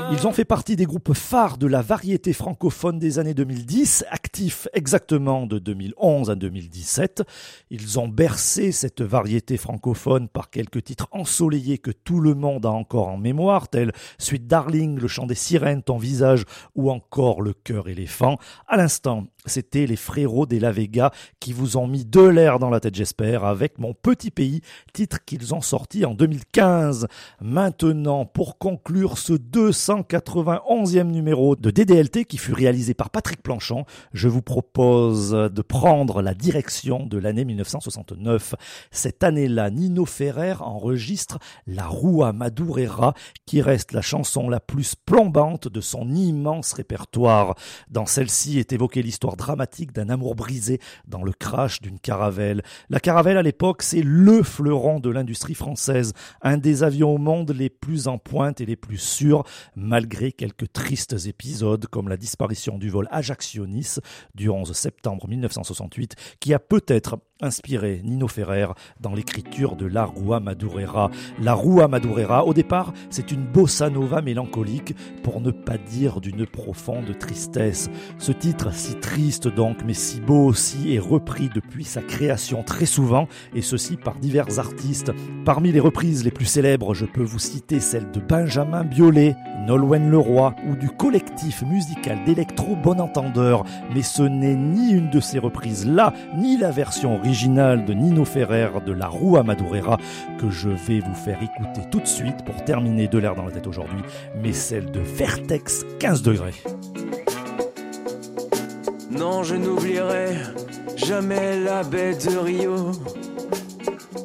Ils ont fait partie des groupes phares de la variété francophone des années 2010, actifs exactement de 2011 à 2017. Ils ont bercé cette variété francophone par quelques titres ensoleillés que tout le monde a encore en mémoire, tels Sweet Darling, Le chant des sirènes, Ton visage ou encore Le cœur éléphant. À l'instant, c'était les frérots des La Vega qui vous ont mis de l'air dans la tête, j'espère, avec Mon petit pays, titre qu'ils ont sorti en 2015. Maintenant, pour conclure ce 291e numéro de DDLT qui fut réalisé par Patrick Planchon, je vous propose de prendre la direction de l'année 1969. Cette année-là, Nino Ferrer enregistre La Rua Madureira, qui reste la chanson la plus plombante de son immense répertoire. Dans celle-ci est évoquée l'histoire dramatique d'un amour brisé dans le crash d'une caravelle. La caravelle, à l'époque, c'est le fleuron de l'industrie française, un des avions au monde les plus en pointe et les plus sûrs, malgré quelques tristes épisodes comme la disparition du vol Ajaccio-Nice du 11 septembre 1968, qui a peut-être inspiré Nino Ferrer dans l'écriture de La Rua Madureira. La Rua Madureira, au départ, c'est une bossa nova mélancolique, pour ne pas dire d'une profonde tristesse. Ce titre, si triste donc, mais si beau aussi, est repris depuis sa création très souvent, et ceci par divers artistes. Parmi les reprises les plus célèbres, je peux vous citer celle de Benjamin Biolay, Nolwenn Leroy ou du collectif musical d'électro Bon Entendeur. Mais ce n'est ni une de ces reprises-là, ni la version originale de Nino Ferrer de La Rua Madureira que je vais vous faire écouter tout de suite pour terminer de l'air dans la tête aujourd'hui, mais celle de Vertex 15 degrés. Non, je n'oublierai jamais la baie de Rio.